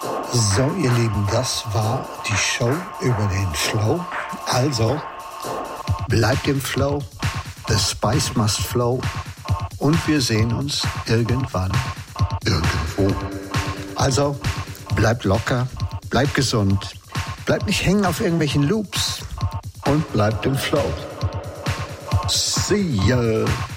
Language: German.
So, ihr Lieben, das war die Show über den Flow. Also, bleibt im Flow, the spice must flow und wir sehen uns irgendwann, irgendwo. Also, bleibt locker, bleibt gesund, bleibt nicht hängen auf irgendwelchen Loops und bleibt im Flow. See ya!